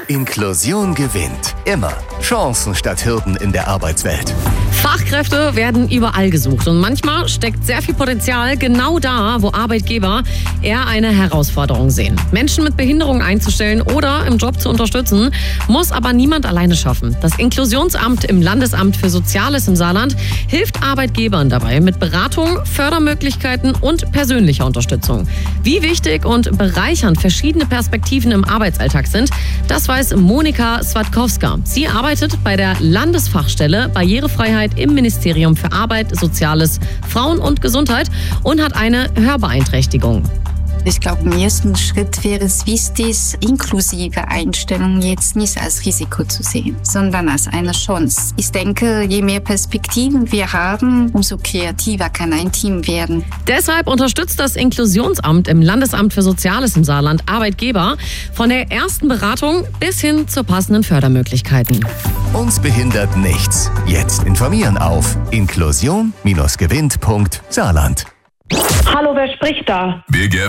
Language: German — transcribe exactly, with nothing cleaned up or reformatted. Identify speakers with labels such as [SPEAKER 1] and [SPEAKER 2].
[SPEAKER 1] Inklusion gewinnt. Immer. Chancen statt Hürden in der Arbeitswelt.
[SPEAKER 2] Fachkräfte werden überall gesucht und manchmal steckt sehr viel Potenzial genau da, wo Arbeitgeber eher eine Herausforderung sehen. Menschen mit Behinderung einzustellen oder im Job zu unterstützen, muss aber niemand alleine schaffen. Das Inklusionsamt im Landesamt für Soziales im Saarland hilft Arbeitgebern dabei mit Beratung, Fördermöglichkeiten und persönlicher Unterstützung. Wie wichtig und bereichernd verschiedene Perspektiven im Arbeitsalltag sind, das weiß Monika Swatkowska. Sie arbeitet bei der Landesfachstelle Barrierefreiheit im Ministerium für Arbeit, Soziales, Frauen und Gesundheit und hat eine Hörbeeinträchtigung.
[SPEAKER 3] Ich glaube, im ersten Schritt wäre es wichtig, inklusive Einstellungen jetzt nicht als Risiko zu sehen, sondern als eine Chance. Ich denke, je mehr Perspektiven wir haben, umso kreativer kann ein Team werden.
[SPEAKER 2] Deshalb unterstützt das Inklusionsamt im Landesamt für Soziales im Saarland Arbeitgeber von der ersten Beratung bis hin zur passenden Fördermöglichkeiten.
[SPEAKER 1] Uns behindert nichts. Jetzt informieren auf inklusion Bindestrich gewinnt Punkt Saarland.
[SPEAKER 4] Hallo, wer spricht da?
[SPEAKER 5] Wir